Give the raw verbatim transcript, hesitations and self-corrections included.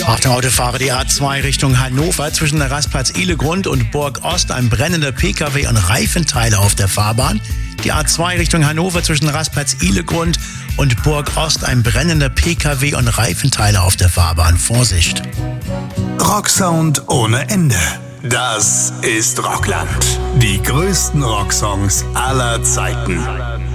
Achtung, Autofahrer, die A zwei Richtung Hannover zwischen der Rastplatz Ihlegrund und Burg Ost ein brennender P K W und Reifenteile auf der Fahrbahn. Die A zwei Richtung Hannover zwischen Rastplatz Ihlegrund und Burg Ost ein brennender P K W und Reifenteile auf der Fahrbahn. Vorsicht! Rocksound ohne Ende. Das ist Rockland. Die größten Rocksongs aller Zeiten.